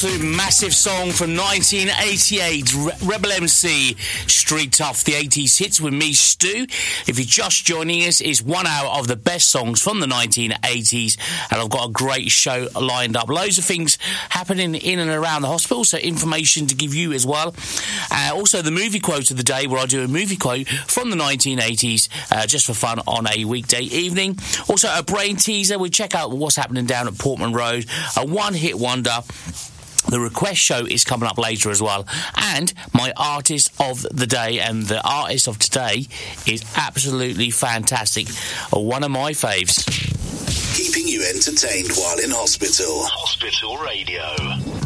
absolute massive song from 1988, Rebel MC, Street Tough, the 80s hits with me, Stu. If you're just joining us, it's 1 hour of the best songs from the 1980s, and I've got a great show lined up. Loads of things happening in and around the hospital, so information to give you as well. Also, the movie quote of the day, where I do a movie quote from the 1980s, just for fun on a weekday evening. Also, a brain teaser. We check out what's happening down at Portman Road. A one-hit wonder. The request show is coming up later as well. And my artist of the day, and the artist of today is absolutely fantastic. One of my faves. Keeping you entertained while in hospital. Hospital Radio.